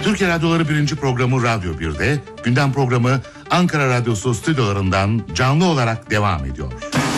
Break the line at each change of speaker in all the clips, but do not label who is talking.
Türkiye Radyoları 1. programı Radyo 1'de, gündem programı Ankara Radyosu stüdyolarından canlı olarak devam ediyor.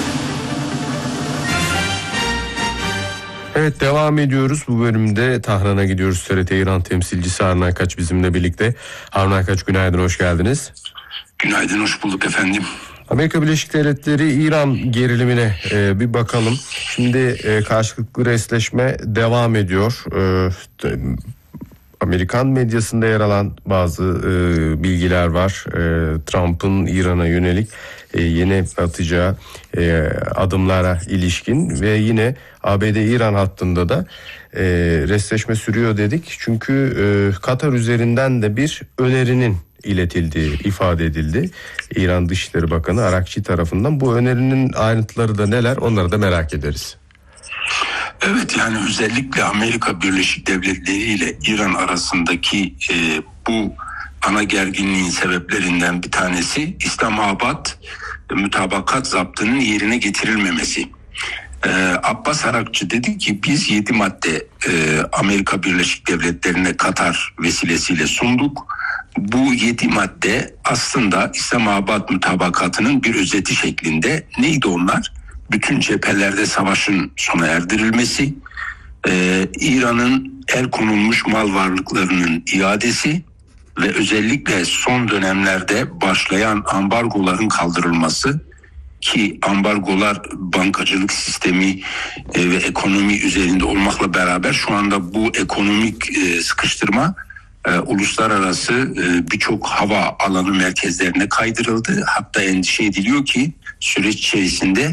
Evet, devam ediyoruz. Bu bölümde Tahran'a gidiyoruz. TRT İran temsilcisi Harun Aykaç bizimle birlikte. Harun Aykaç, günaydın, hoş geldiniz.
Günaydın, hoş bulduk efendim.
Amerika Birleşik Devletleri İran gerilimine bir bakalım. Şimdi karşılıklı resleşme devam ediyor. Amerikan medyasında yer alan bazı bilgiler var. Trump'ın İran'a yönelik yeni atacağı adımlara ilişkin ve yine ABD-İran hattında da resleşme sürüyor dedik. Çünkü Katar üzerinden de bir önerinin iletildiği ifade edildi. İran Dışişleri Bakanı Arakçi tarafından. Bu önerinin ayrıntıları da neler, onları da merak ederiz.
Evet, yani özellikle Amerika Birleşik Devletleri ile İran arasındaki bu ana gerginliğin sebeplerinden bir tanesi İslamabad mütabakat zaptının yerine getirilmemesi. Abbas Arakçı dedi ki biz 7 madde Amerika Birleşik Devletleri'ne Katar vesilesiyle sunduk. Bu 7 madde aslında İslamabad mütabakatının bir özeti şeklinde. Neydi onlar? Bütün cephelerde savaşın sona erdirilmesi, İran'ın el konulmuş mal varlıklarının iadesi ve özellikle son dönemlerde başlayan ambargoların kaldırılması, ki ambargolar bankacılık sistemi ve ekonomi üzerinde olmakla beraber şu anda bu ekonomik sıkıştırma uluslararası birçok hava alanı merkezlerine kaydırıldı. Hatta endişe ediliyor ki süreç içerisinde